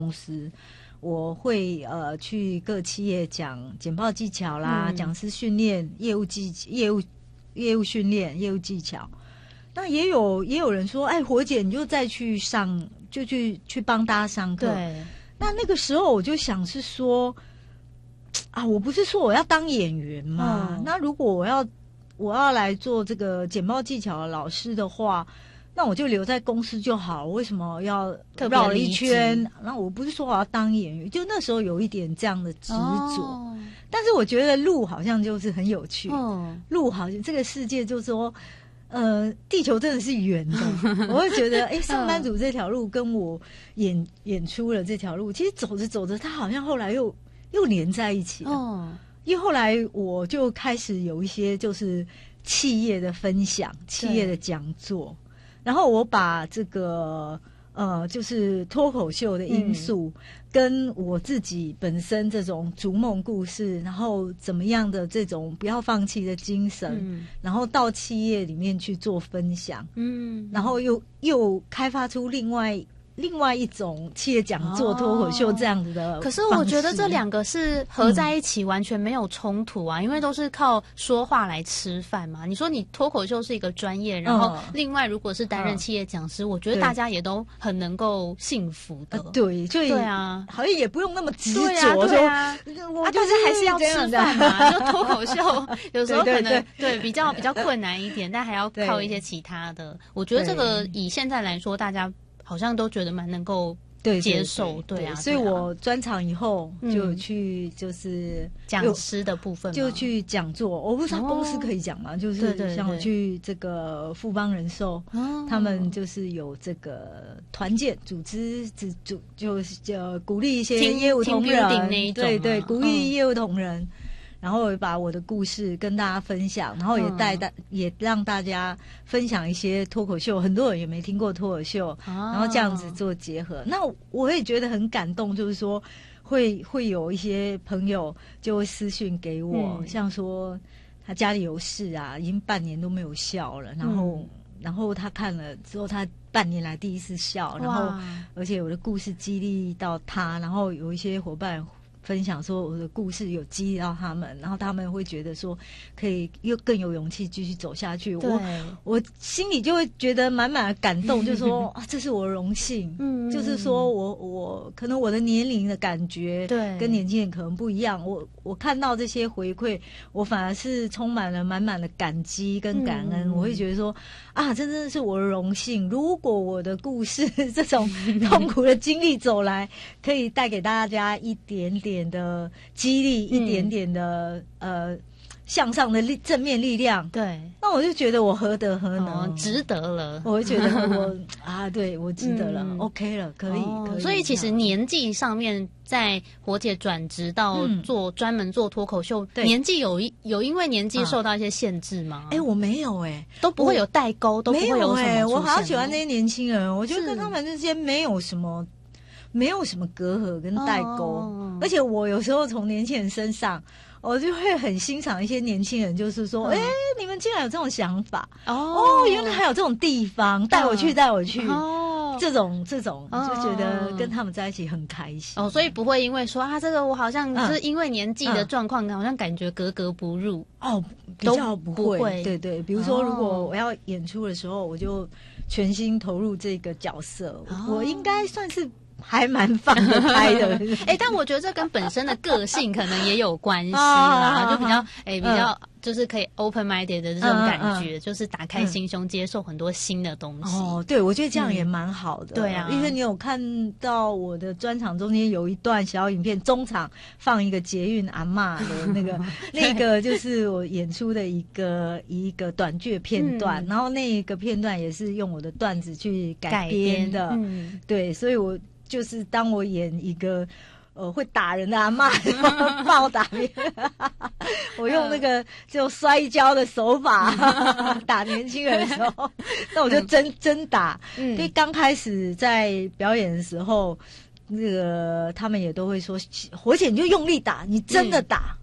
公司，我会去各企业讲简报技巧啦，讲师训练、业务训练、业务技巧。那也有人说，哎，火姐你就再去上，就去帮大家上课。 对， 那个时候我就想是说，啊，我不是说我要当演员嘛？那如果我要来做这个简报技巧的老师的话，那我就留在公司就好，为什么要绕了一圈？那我不是说我要当演员，就那时候有一点这样的执着。但是我觉得路好像就是很有趣，路好像这个世界就是说，地球真的是圆的。我会觉得，哎，上班族这条路跟我演出了这条路，其实走着走着，它好像后来又连在一起了。因为后来我就开始有一些就是企业的分享、企业的讲座。然后我把这个就是脱口秀的因素，跟我自己本身这种逐梦故事，然后怎么样的这种不要放弃的精神，然后到企业里面去做分享，然后又开发出另外一种企业讲座、脱口秀这样子的方式。 可是我觉得这两个是合在一起，完全没有冲突啊，因为都是靠说话来吃饭嘛。你说你脱口秀是一个专业，然后另外如果是担任企业讲师，我觉得大家也都很能够幸福的。 对，所以对啊， 好像也不用那么执着， 对啊， 我但是还是要吃饭嘛。就脱口秀有时候可能对比较困难一点，但还要靠一些其他的。我觉得这个以现在来说，大家好像都觉得蛮能够接受，对啊， 所以我专场以后就去就是讲师的部分， 就去讲座。我不知道公司可以讲嘛，就是像我去这个富邦人寿，他们就是有这个团建组织，就鼓励一些业务同仁，对，鼓励业务同仁。然后我把我的故事跟大家分享，然后也让大家分享一些脱口秀，很多人也没听过脱口秀，然后这样子做结合。那我也觉得很感动，就是说会有一些朋友就会私讯给我，像说他家里有事啊，已经半年都没有笑了，然后他看了之后，他半年来第一次笑，然后而且我的故事激励到他，然后有一些伙伴分享说我的故事有激励到他们，然后他们会觉得说可以又更有勇气继续走下去。我心里就会觉得满满的感动，就说啊，这是我的荣幸。就是说我可能我的年龄的感觉跟年轻人可能不一样，我看到这些回馈，我反而是充满了满满的感激跟感恩。我会觉得说啊，这真的是我的荣幸。如果我的故事这种痛苦的经历走来，可以带给大家一点点的激励，一点点的向上的正面力量，对，那我就觉得我何德何能， 值得了。 我会觉得对，我值得了，OK 了，可以。 所以其实年纪上面，在火姐转职到专门做脱口秀，年纪有因为年纪受到一些限制吗？ 我没有都不会有代沟，都不会有什么。 我好喜欢那些年轻人，我觉得跟他们之间没有什么隔阂跟代沟，而且我有时候从年轻人身上，我就会很欣赏一些年轻人，就是说，你们竟然有这种想法，原来还有这种地方，带我去，这种就觉得跟他们在一起很开心。 所以不会因为说这个我好像是因为年纪的状况，好像感觉格格不入。 比较不会，对，比如说如果我要演出的时候，我就全心投入这个角色，我应该算是还蛮放得开的。 但我觉得这跟本身的个性可能也有关系啦，就比较就是可以 open minded 的这种感觉，就是打开心胸，接受很多新的东西。 对，我觉得这样也蛮好的。 对啊， 因为你有看到我的专场中间有一段小影片，中场放一个捷运阿嬷的那个就是我演出的一个短剧片段，然后那个片段也是用我的段子去改编的。对，所以我就是当我演一个会打人的阿嬷暴打别人，我用那个就摔跤的手法打年轻人的时候，那我就真打。因为刚开始在表演的时候，那个他们也都会说，火姐你就用力打，你真的打。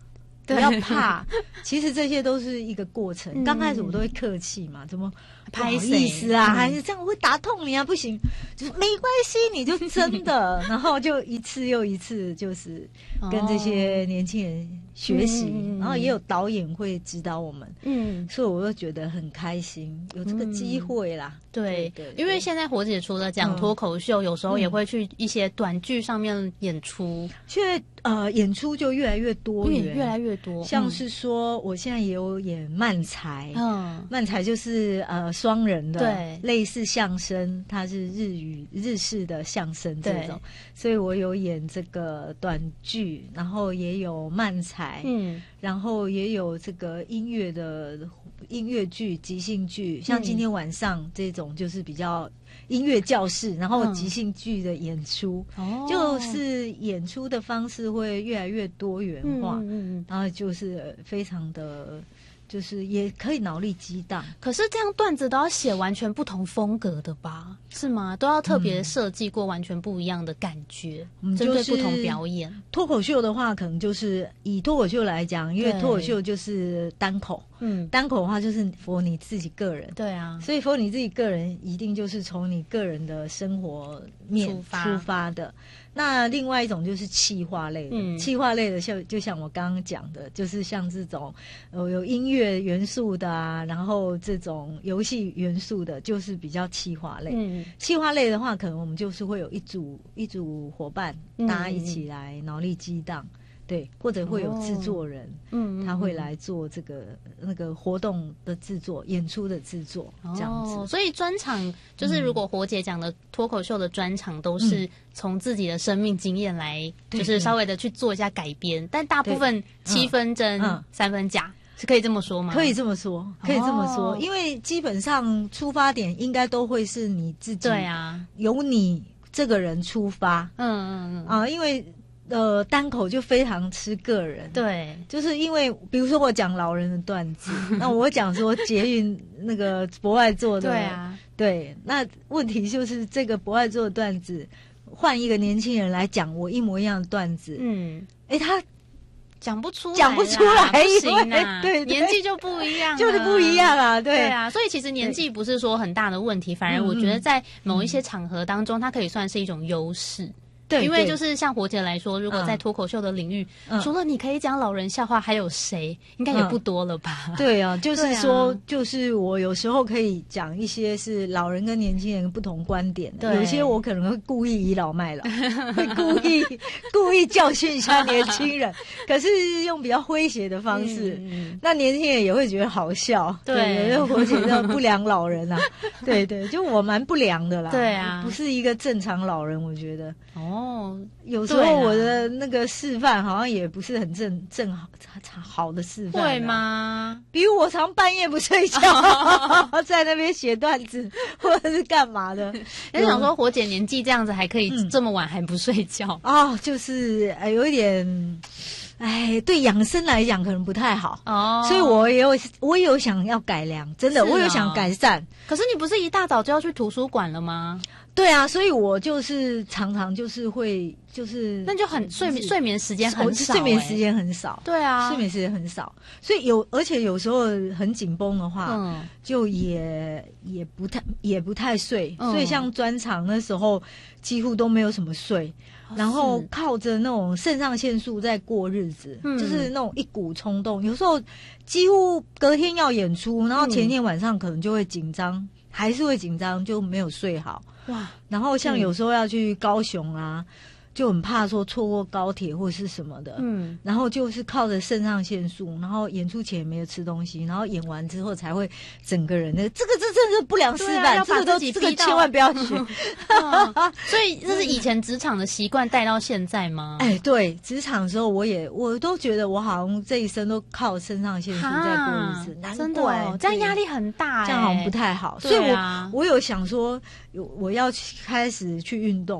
不要怕。其实这些都是一个过程。刚开始我都会客气嘛，怎么不好意思啊，还是这样会打痛你啊？不行，就是没关系，你就真的，然后就一次又一次，就是跟这些年轻人学习，然后也有导演会指导我们，所以我就觉得很开心，有这个机会啦。 对，因为现在火姐除了讲脱口秀，有时候也会去一些短剧上面演出， 演出就越来越多元， 越来越多。像是说，我现在也有演漫才，漫才就是双人的，对，类似相声，它是日式的相声这种，所以我有演这个短剧，然后也有漫才，然后也有这个音乐剧、即兴剧，像今天晚上这种就是比较音乐教室，然后即兴剧的演出，就是演出的方式会越来越多元化，然后就是非常的。就是也可以脑力激荡， 可是这样段子都要写完全不同风格的吧？是吗？都要特别设计过完全不一样的感觉，针对不同表演。 脱口秀的话，可能就是以脱口秀来讲，因为脱口秀就是单口，单口的话就是 for 你自己个人， 对啊， 所以 for 你自己个人一定就是从你个人的生活面出发的。那另外一种就是企划类的，企划类的就像我刚刚讲的，就是像这种有音乐元素的啊，然后这种游戏元素的，就是比较企划类。企划类的话，可能我们就是会有一组伙伴，大家一起来脑力激荡。对，或者会有制作人，他会来做这个那个活动的制作、演出的制作，这样子。 所以专场就是如果火姐讲的脱口秀的专场，都是从自己的生命经验来，就是稍微的去做一下改编，但大部分7分真3分假。是可以这么说吗？ 可以这么说，可以这么说，因为基本上出发点应该都会是你自己，对啊，由你这个人出发，因为。单口就非常吃个人， 对， 就是因为比如说我讲老人的段子，那我讲说捷运那个博爱做的， 对啊， 对，那问题就是这个博爱做的段子，换一个年轻人来讲我一模一样的段子，他讲不出来， 不行啊，对，年纪就不一样， 就是不一样啊， 对啊，所以其实年纪不是说很大的问题，反而我觉得在某一些场合当中，它可以算是一种优势。对，因为就是像火姐来说，如果在脱口秀的领域，除了你可以讲老人笑话，还有谁？应该也不多了吧？ 对啊，就是说，就是我有时候可以讲一些是老人跟年轻人不同观点的，有些我可能会故意倚老卖老，会故意教训一下年轻人，可是用比较诙谐的方式，那年轻人也会觉得好笑。对，有些火姐叫不良老人啊，对，就我蛮不良的啦， 对啊， 不是一个正常老人，我觉得。有时候我的那个示范好像也不是很正好的示范， 会吗？ 比如我常半夜不睡觉，在那边写段子或者是干嘛的。 你想说火姐年纪这样子还可以这么晚还不睡觉就是有一点。对养生来讲可能不太好所以我也有想要改良，真的，我有想改善。 可是你不是一大早就要去图书馆了吗？ 对啊，所以我就是常常就是会那就很睡眠时间很少， 睡眠时间很少， 对啊， 睡眠时间很少，所以而且有时候很紧绷的话，就也不太睡，所以像专场那时候几乎都没有什么睡。然后靠着那种肾上腺素在过日子，就是那种一股冲动，有时候几乎隔天要演出，然后前一天晚上可能就会紧张，还是会紧张，就没有睡好。哇！然后像有时候要去高雄啊，就很怕说错过高铁或是什么的，然后就是靠着肾上腺素，然后演出前也没有吃东西，然后演完之后才会整个人这真是不良示范，这个千万不要学。 所以这是以前职场的习惯带到现在吗？ 对，职场的时候我都觉得我好像这一生都靠肾上腺素在过日子，难怪这样压力很大， 这样好像不太好，所以我有想说我要开始去运动了。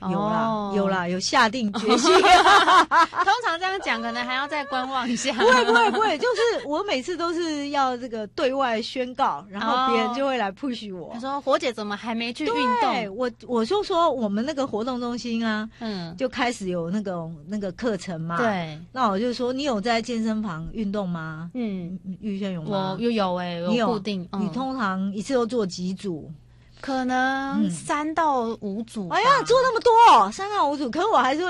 有啦，有下定决心。 通常这样讲，可能还要再观望一下。 不会，就是我每次都是要这个对外宣告，然后别人就会来 push 我。 他说：“火姐怎么还没去运动？” 我就说我们那个活动中心啊，就开始有那个课程嘛。对，那我就说你有在健身房运动吗？玉轩有吗？ 我有你有固定。 你通常一次都做几组？ 可能3到5组。 哎呀，做那么多3到5组，可是我还是会